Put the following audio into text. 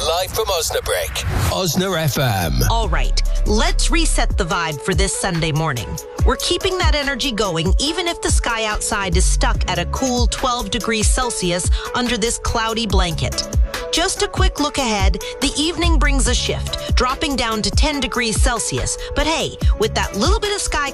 live from Osnabrück. Osna FM. All right, let's reset the vibe for this Sunday morning. We're keeping that energy going even if the sky outside is stuck at a cool 12 degrees Celsius under this cloudy blanket. Just a quick look ahead, the evening brings a shift, dropping down to 10 degrees Celsius. But hey, with that little bit of sky